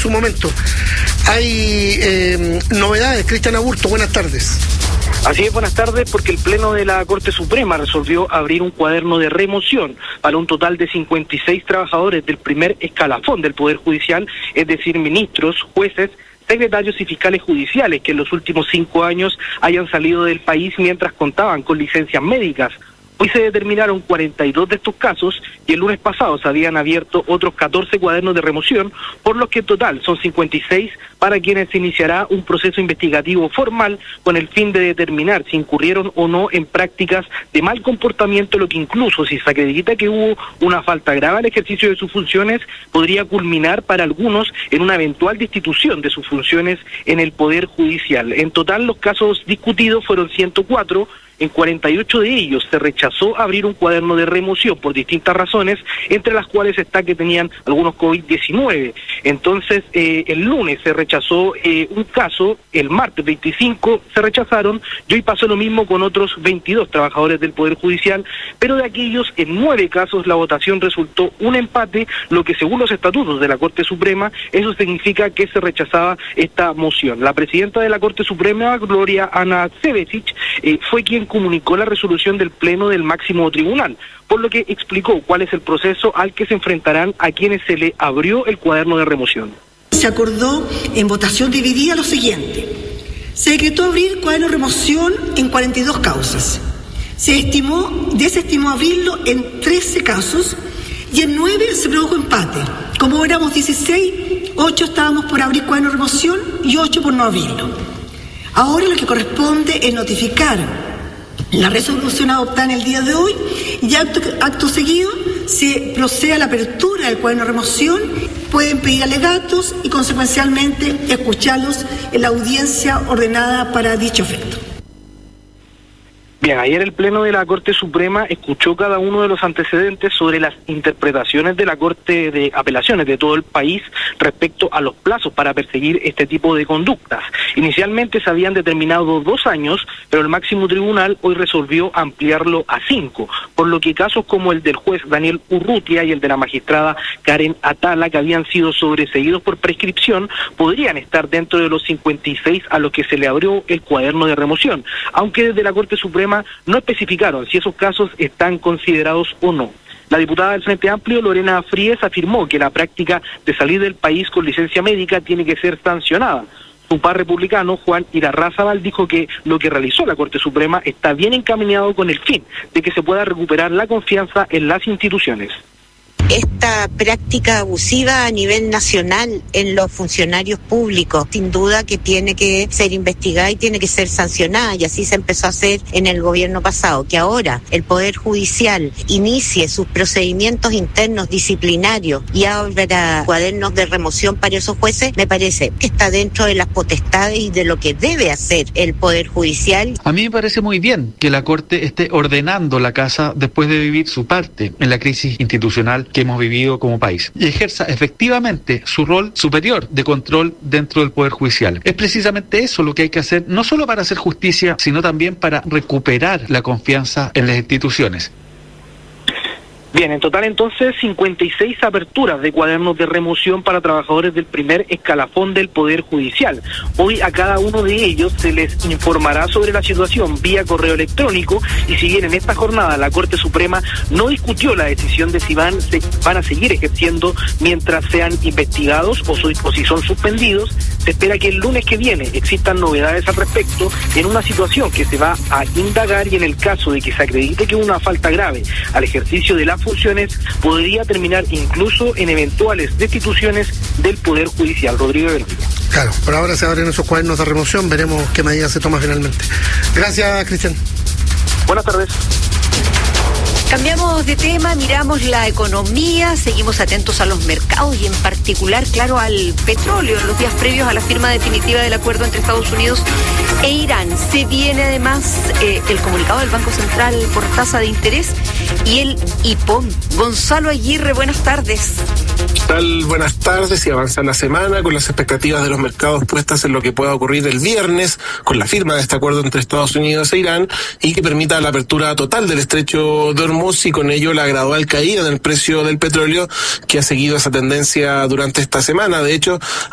su momento. Hay novedades. Cristian Aburto, buenas tardes. Así es, buenas tardes, porque el Pleno de la Corte Suprema resolvió abrir un cuaderno de remoción para un total de 56 trabajadores del primer escalafón del Poder Judicial, es decir, ministros, jueces, secretarios y fiscales judiciales que en los últimos 5 años hayan salido del país mientras contaban con licencias médicas. Hoy se determinaron 42 de estos casos y el lunes pasado se habían abierto otros 14 cuadernos de remoción, por lo que en total son 56 para quienes se iniciará un proceso investigativo formal con el fin de determinar si incurrieron o no en prácticas de mal comportamiento, lo que incluso si se acredita que hubo una falta grave al ejercicio de sus funciones, podría culminar para algunos en una eventual destitución de sus funciones en el Poder Judicial. En total los casos discutidos fueron 104. En 48 de ellos se rechazó abrir un cuaderno de remoción por distintas razones, entre las cuales está que tenían algunos COVID-19. Entonces, el lunes se rechazó un caso, el martes 25 se rechazaron, y hoy pasó lo mismo con otros 22 trabajadores del Poder Judicial, pero de aquellos, en 9 casos la votación resultó un empate, lo que según los estatutos de la Corte Suprema, eso significa que se rechazaba esta moción. La presidenta de la Corte Suprema, Gloria Ana Cevesic, fue quien comunicó la resolución del Pleno del máximo tribunal, por lo que explicó cuál es el proceso al que se enfrentarán a quienes se le abrió el cuaderno de remoción. Se acordó en votación dividida lo siguiente: se decretó abrir cuaderno de remoción en 42 causas, se desestimó abrirlo en 13 casos y en 9 se produjo empate. Como éramos 16, 8 estábamos por abrir cuaderno de remoción y 8 por no abrirlo. Ahora lo que corresponde es notificar la resolución adoptada en el día de hoy y acto seguido se procede a la apertura del cuaderno de remoción. Pueden pedir alegatos y consecuencialmente escucharlos en la audiencia ordenada para dicho efecto. Bien, ayer el Pleno de la Corte Suprema escuchó cada uno de los antecedentes sobre las interpretaciones de la Corte de Apelaciones de todo el país respecto a los plazos para perseguir este tipo de conductas. Inicialmente se habían determinado 2 años, pero el máximo tribunal hoy resolvió ampliarlo a 5, por lo que casos como el del juez Daniel Urrutia y el de la magistrada Karen Atala, que habían sido sobreseídos por prescripción, podrían estar dentro de los 56 a los que se le abrió el cuaderno de remoción, aunque desde la Corte Suprema no especificaron si esos casos están considerados o no. La diputada del Frente Amplio, Lorena Fríes, afirmó que la práctica de salir del país con licencia médica tiene que ser sancionada. Su par republicano, Juan Irarrázaval, dijo que lo que realizó la Corte Suprema está bien encaminado con el fin de que se pueda recuperar la confianza en las instituciones. Esta práctica abusiva a nivel nacional en los funcionarios públicos, sin duda que tiene que ser investigada y tiene que ser sancionada, y así se empezó a hacer en el gobierno pasado. Que ahora el Poder Judicial inicie sus procedimientos internos disciplinarios y abra cuadernos de remoción para esos jueces, me parece que está dentro de las potestades y de lo que debe hacer el Poder Judicial. A mí me parece muy bien que la Corte esté ordenando la casa después de vivir su parte en la crisis institucional que hemos vivido como país, y ejerza efectivamente su rol superior de control dentro del Poder Judicial. Es precisamente eso lo que hay que hacer, no solo para hacer justicia, sino también para recuperar la confianza en las instituciones. Bien, en total entonces 56 aperturas de cuadernos de remoción para trabajadores del primer escalafón del Poder Judicial. Hoy a cada uno de ellos se les informará sobre la situación vía correo electrónico, y si bien en esta jornada la Corte Suprema no discutió la decisión de si van a seguir ejerciendo mientras sean investigados o si son suspendidos, se espera que el lunes que viene existan novedades al respecto en una situación que se va a indagar, y en el caso de que se acredite que hubo una falta grave al ejercicio de las funciones, podría terminar incluso en eventuales destituciones del Poder Judicial. Rodrigo Bermúdez. Claro, por ahora se abren esos cuadernos de remoción, veremos qué medidas se toman finalmente. Gracias, Cristian. Buenas tardes. Cambiamos de tema, miramos la economía, seguimos atentos a los mercados y en particular, claro, al petróleo en los días previos a la firma definitiva del acuerdo entre Estados Unidos e Irán. Se viene además el comunicado del Banco Central por tasa de interés y el IPOM. Gonzalo Aguirre, buenas tardes. ¿Qué tal? Buenas tardes. Y avanza la semana con las expectativas de los mercados puestas en lo que pueda ocurrir el viernes con la firma de este acuerdo entre Estados Unidos e Irán, y que permita la apertura total del estrecho de Hormuz, y con ello la gradual caída del precio del petróleo que ha seguido esa tendencia durante esta semana. De hecho,